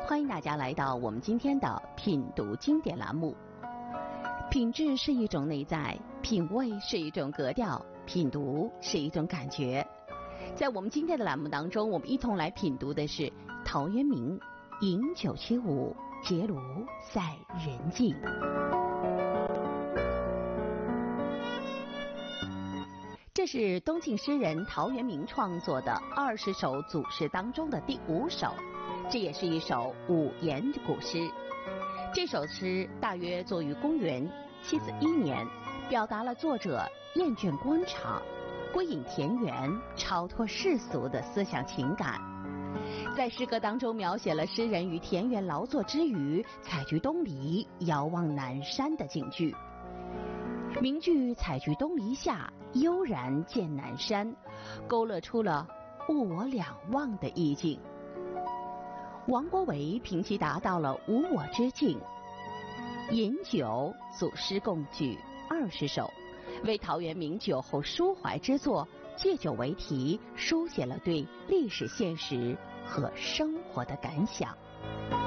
欢迎大家来到我们今天的品读经典栏目。品质是一种内在，品味是一种格调，品读是一种感觉。在我们今天的栏目当中，我们一同来品读的是陶渊明《饮酒七五·结庐在人境》。这是东晋诗人陶渊明创作的20首组诗当中的第5首，这也是一首五言古诗。这首诗大约作于公元741年，表达了作者厌倦官场、归隐田园、超脱世俗的思想情感。在诗歌当中描写了诗人于田园劳作之余，采菊东篱，遥望南山的景句。名句采菊东篱下，悠然见南山，勾勒出了物我两忘的意境。王国维评其达到了无我之境。饮酒组诗共举20首，为陶渊明酒后抒怀之作，借酒为题，书写了对历史现实和生活的感想。